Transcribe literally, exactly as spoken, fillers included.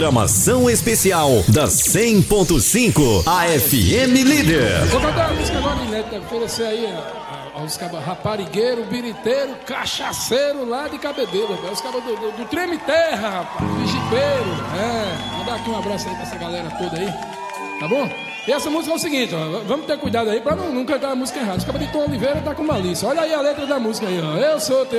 Programação especial da cem ponto cinco, a F M Líder. Vou cantar uma música agora inédita, oferecer aí a, a, aos cabas raparigueiro, biriteiro, cachaceiro lá de Cabedelo, os cabas do, do, do Treme Terra, rapaz, vigipeiro. É, vou dar aqui um abraço aí pra essa galera toda aí, tá bom? E essa música é o seguinte, ó, vamos ter cuidado aí pra não, não cantar a música errada. Os cabas de Tom Oliveira tá com malícia. Olha aí a letra da música aí, ó. Eu sou teu